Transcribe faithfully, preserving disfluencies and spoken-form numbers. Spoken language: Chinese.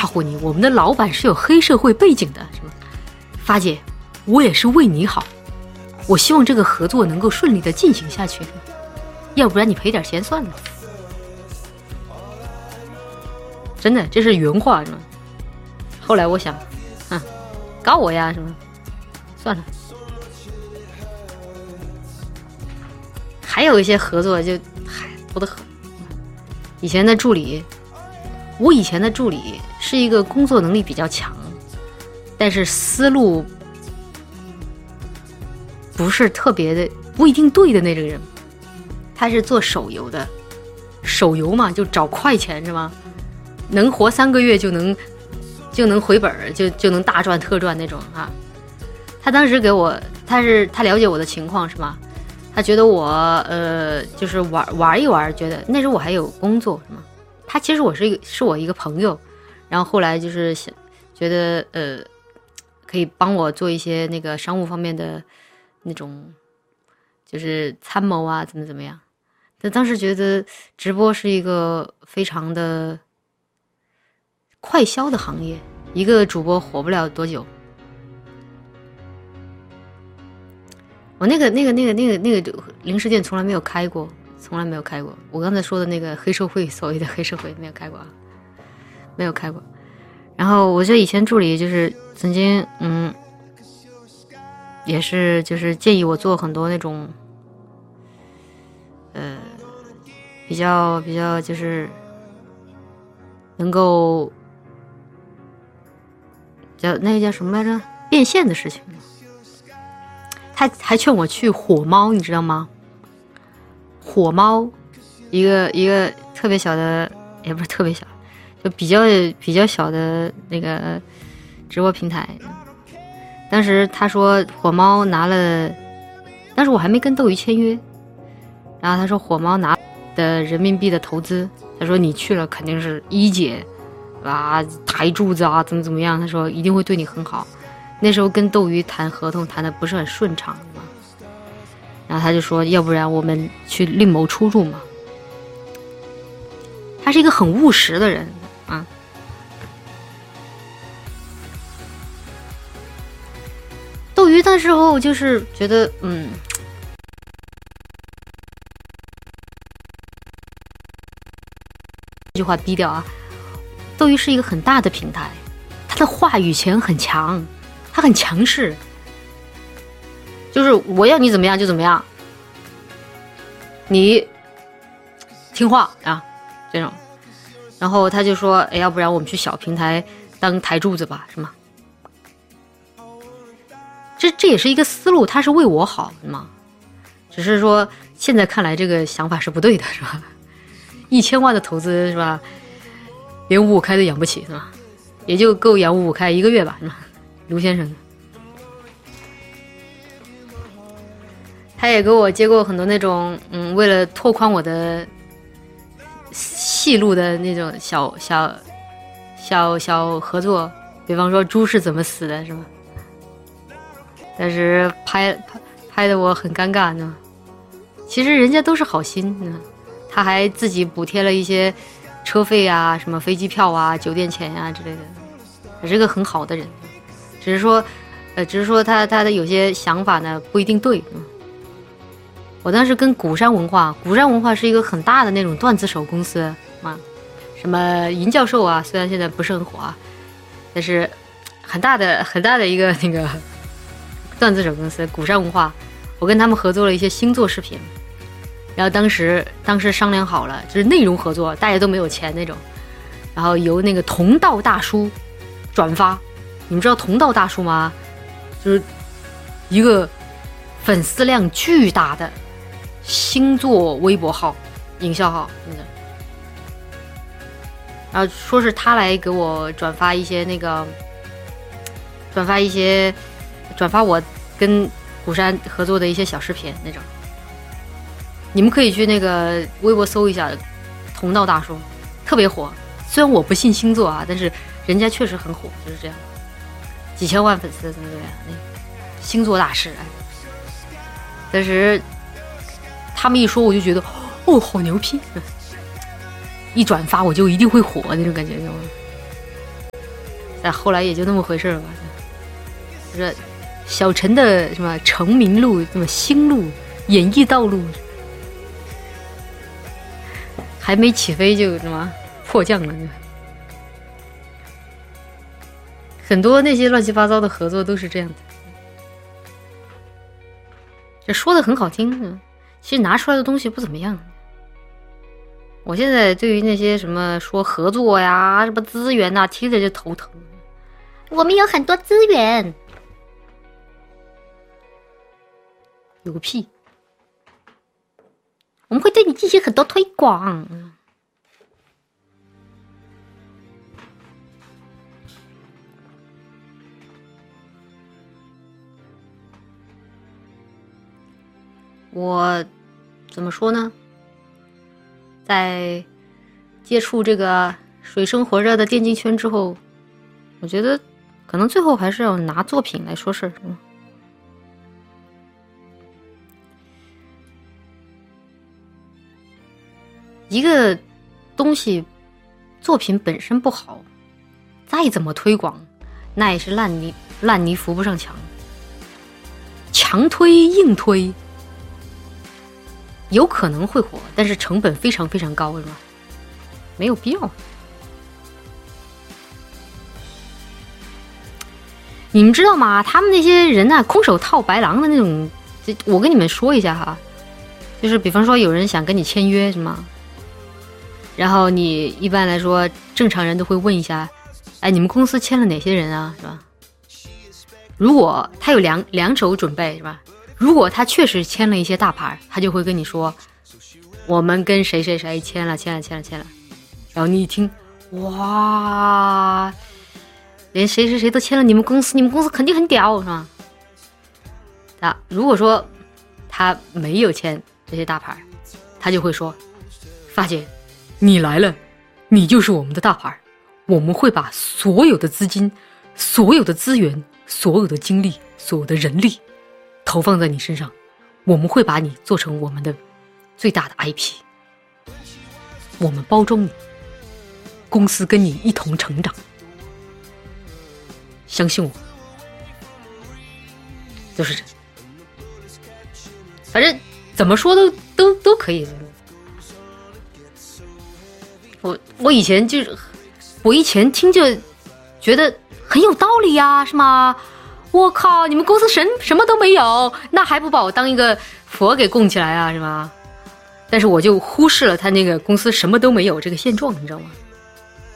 唬你，我们的老板是有黑社会背景的，是吧？发姐，我也是为你好，我希望这个合作能够顺利的进行下去，要不然你赔点钱算了。真的，这是原话，是吧？后来我想，哼，告我呀，是吧？算了。还有一些合作就嗨多得很。以前的助理，我以前的助理是一个工作能力比较强，但是思路不是特别的，不一定对的那个人。他是做手游的，手游嘛就找快钱是吗？能活三个月就能就能回本，就就能大赚特赚那种啊。他当时给我，他是他了解我的情况是吗？他觉得我呃就是玩玩一玩，觉得那时候我还有工作是吗？他其实我是一个是我一个朋友，然后后来就是想觉得呃可以帮我做一些那个商务方面的那种就是参谋啊，怎么怎么样。但当时觉得直播是一个非常的快销的行业，一个主播火不了多久。我那个那个那个那个那个零食店从来没有开过，从来没有开过。我刚才说的那个黑社会，所谓的黑社会没有开过，没有开过。然后我觉得以前助理就是曾经嗯，也是就是建议我做很多那种呃比较比较就是能够叫那个叫什么来着，变现的事情。他还劝我去火猫，你知道吗？火猫，一个一个特别小的，也不是特别小，就比较比较小的那个直播平台。当时他说火猫拿了，当时我还没跟斗鱼签约，然后他说火猫拿的人民币的投资，他说你去了肯定是一姐啊，台柱子啊，怎么怎么样，他说一定会对你很好。那时候跟斗鱼谈合同谈的不是很顺畅嘛，然后他就说要不然我们去另谋出路嘛。他是一个很务实的人啊。斗鱼那时候就是觉得嗯，这句话逼掉啊。斗鱼是一个很大的平台，他的话语权很强，他很强势，就是我要你怎么样就怎么样，你听话啊，这种。然后他就说，哎，要不然我们去小平台当台柱子吧，是吗？这这也是一个思路，他是为我好，是吗？只是说现在看来这个想法是不对的，是吧？一千万的投资是吧？连五五开都养不起，是吧？也就够养五五开一个月吧，是吧？卢先生，他也给我接过很多那种，嗯，为了拓宽我的戏路的那种小小小小合作，比方说猪是怎么死的，是吧？但是拍拍拍的我很尴尬呢。其实人家都是好心呢，他还自己补贴了一些车费啊、什么飞机票啊、酒店钱啊之类的，也是个很好的人。只是说，呃，只是说他他的有些想法呢不一定对。嗯，我当时跟鼓山文化，鼓山文化是一个很大的那种段子手公司嘛，什么银教授啊，虽然现在不是很火啊，但是很大的很大的一个那个段子手公司鼓山文化，我跟他们合作了一些星座视频。然后当时当时商量好了，就是内容合作，大家都没有钱那种，然后由那个同道大叔转发。你们知道同道大叔吗？就是一个粉丝量巨大的星座微博号、营销号，真的。然后说是他来给我转发一些那个，转发一些，转发我跟鼓山合作的一些小视频那种。你们可以去那个微博搜一下同道大叔，特别火。虽然我不信星座啊，但是人家确实很火，就是这样，几千万粉丝怎么怎么样，那星座大师。哎，但是他们一说，我就觉得哦，好牛批！一转发我就一定会火那种感觉，知道吗？ 但后来也就那么回事了吧。这小陈的什么成名路、什么星路、演艺道路，还没起飞就什么迫降了。很多那些乱七八糟的合作都是这样的。这说的很好听，其实拿出来的东西不怎么样。我现在对于那些什么说合作呀、什么资源啊，听着就头疼。我们有很多资源，有个屁！我们会对你进行很多推广。我怎么说呢？在接触这个水深火热的电竞圈之后，我觉得可能最后还是要拿作品来说事儿。嗯，一个东西作品本身不好，再怎么推广，那也是烂泥烂泥扶不上墙，强推硬推。有可能会火，但是成本非常非常高，是吧？没有必要。你们知道吗？他们那些人啊，空手套白狼的那种，我跟你们说一下哈，就是比方说有人想跟你签约，是吗？然后你一般来说，正常人都会问一下，哎，你们公司签了哪些人啊，是吧？如果他有两两手准备，是吧？如果他确实签了一些大牌，他就会跟你说，我们跟谁谁谁签了签了签了签了。然后你一听，哇，连谁谁谁都签了你们公司，你们公司肯定很屌，是吧？啊，如果说他没有签这些大牌，他就会说，发姐，你来了，你就是我们的大牌，我们会把所有的资金、所有的资源、所有的精力、所有的人力投放在你身上，我们会把你做成我们的最大的 I P， 我们包装你，公司跟你一同成长，相信我，就是这，反正怎么说都都都可以。我我以前就我以前听着觉得很有道理呀，是吗？我靠，你们公司什什么都没有，那还不把我当一个佛给供起来啊，是吗？但是我就忽视了他那个公司什么都没有这个现状，你知道吗？